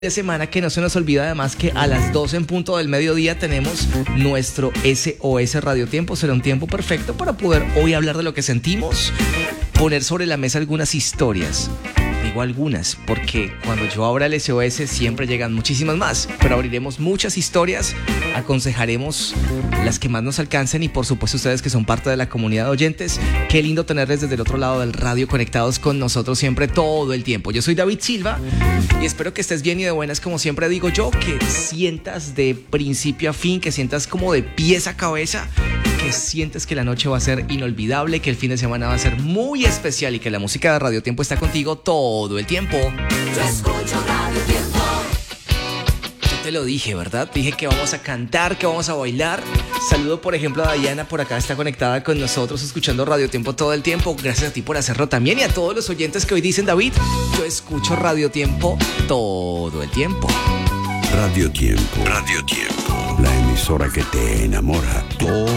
de semana, que no se nos olvida además que a las 12 en punto del mediodía tenemos nuestro SOS Radio Tiempo. Será un tiempo perfecto para poder hoy hablar de lo que sentimos, poner sobre la mesa algunas historias. Digo algunas, porque cuando yo abra el SOS siempre llegan muchísimas más, pero abriremos muchas historias, aconsejaremos las que más nos alcancen y por supuesto ustedes que son parte de la comunidad de oyentes, qué lindo tenerles desde el otro lado del radio conectados con nosotros siempre todo el tiempo. Yo soy David Silva y espero que estés bien y de buenas, como siempre digo yo, que sientas de principio a fin, que sientas como de pies a cabeza, que sientes que la noche va a ser inolvidable, que el fin de semana va a ser muy especial y que la música de Radio Tiempo está contigo todo el tiempo. Yo escucho Radio Tiempo. Yo te lo dije, ¿verdad? Dije que vamos a cantar, que vamos a bailar. Saludo, por ejemplo, a Diana, por acá está conectada con nosotros, escuchando Radio Tiempo todo el tiempo. Gracias a ti por hacerlo también y a todos los oyentes que hoy dicen, David, yo escucho Radio Tiempo todo el tiempo. Radio Tiempo. Radio Tiempo. La emisora que te enamora todo